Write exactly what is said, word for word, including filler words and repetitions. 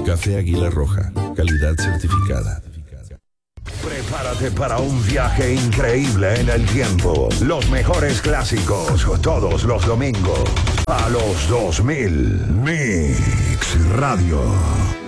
Café Águila Roja, calidad certificada. Prepárate para un viaje increíble en el tiempo. Los mejores clásicos, todos los domingos. A los dos mil. Mix Radio.